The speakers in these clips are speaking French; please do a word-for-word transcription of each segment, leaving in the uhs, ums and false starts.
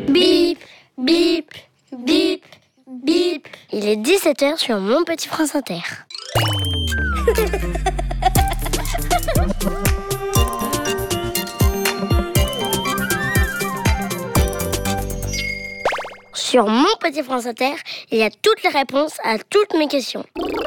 Bip, bip, bip, bip. Il est dix-sept heures sur Mon Petit France Inter. Sur Mon Petit France Inter, il y a toutes les réponses à toutes mes questions.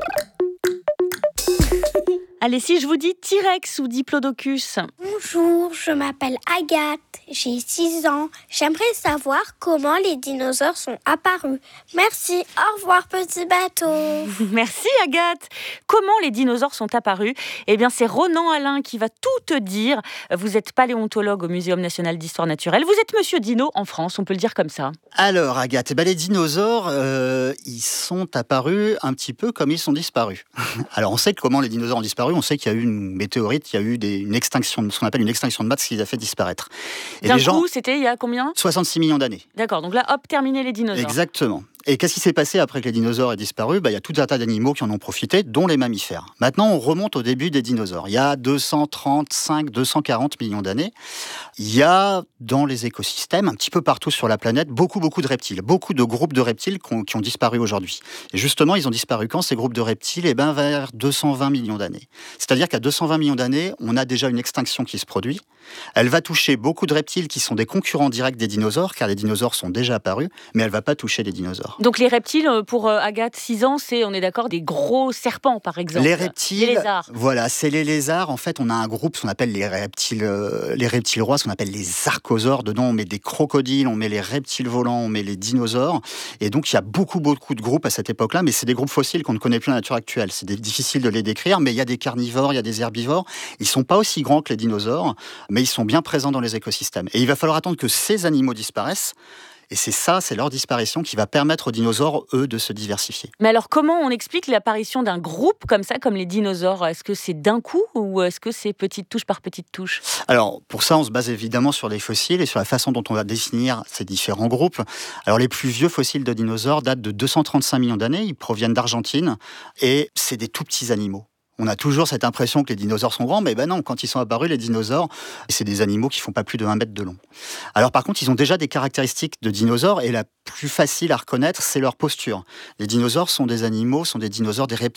Allez, si je vous dis T-Rex ou Diplodocus? Bonjour, je m'appelle Agathe, j'ai six ans. J'aimerais savoir comment les dinosaures sont apparus. Merci, au revoir petit bateau. Merci Agathe. Comment les dinosaures sont apparus? Eh bien, c'est Ronan Alain qui va tout te dire. Vous êtes paléontologue au Muséum national d'histoire naturelle. Vous êtes monsieur Dino en France, on peut le dire comme ça. Alors Agathe, eh ben, les dinosaures, euh, ils sont apparus un petit peu comme ils sont disparus. Alors on sait comment les dinosaures ont disparu. On sait qu'il y a eu une météorite, il y a eu des, une extinction, ce qu'on appelle une extinction de masse qui les a fait disparaître. Et D'un coup, gens... c'était il y a combien? soixante-six millions d'années. D'accord, donc là, hop, terminé les dinosaures. Exactement. Et qu'est-ce qui s'est passé après que les dinosaures aient disparu? bah, Il y a tout un tas d'animaux qui en ont profité, dont les mammifères. Maintenant, on remonte au début des dinosaures. Il y a deux cent trente-cinq, deux cent quarante millions d'années. Il y a dans les écosystèmes, un petit peu partout sur la planète, beaucoup, beaucoup de reptiles. Beaucoup de groupes de reptiles qui ont, qui ont disparu aujourd'hui. Et justement, ils ont disparu quand, ces groupes de reptiles? Eh ben, vers deux cent vingt millions d'années. C'est-à-dire qu'à deux cent vingt millions d'années, on a déjà une extinction qui se produit. Elle va toucher beaucoup de reptiles qui sont des concurrents directs des dinosaures, car les dinosaures sont déjà apparus, mais elle ne va pas toucher les dinosaures. Donc les reptiles, pour Agathe, six ans, c'est, on est d'accord, des gros serpents, par exemple. Les reptiles, les lézards. Voilà, c'est les lézards. En fait, on a un groupe, ce qu'on appelle les reptiles, euh, les reptiles rois, ce qu'on appelle les archosaures. Dedans, on met des crocodiles, on met les reptiles volants, on met les dinosaures. Et donc, il y a beaucoup, beaucoup de groupes à cette époque-là, mais c'est des groupes fossiles qu'on ne connaît plus dans la nature actuelle. C'est des, difficile de les décrire, mais il y a des carnivores, il y a des herbivores. Ils ne sont pas aussi grands que les dinosaures, mais ils sont bien présents dans les écosystèmes. Et il va falloir attendre que ces animaux disparaissent. Et c'est ça, c'est leur disparition qui va permettre aux dinosaures, eux, de se diversifier. Mais alors, comment on explique l'apparition d'un groupe comme ça, comme les dinosaures? Est-ce que c'est d'un coup ou est-ce que c'est petite touche par petite touche? Alors, pour ça, on se base évidemment sur les fossiles et sur la façon dont on va définir ces différents groupes. Alors, les plus vieux fossiles de dinosaures datent de deux cent trente-cinq millions d'années. Ils proviennent d'Argentine et c'est des tout petits animaux. On a toujours cette impression que les dinosaures sont grands, mais ben non, quand ils sont apparus, les dinosaures, c'est des animaux qui font pas plus de un mètre de long. Alors par contre, ils ont déjà des caractéristiques de dinosaures, et la plus facile à reconnaître, c'est leur posture. Les dinosaures sont des animaux, sont des dinosaures, des reptiles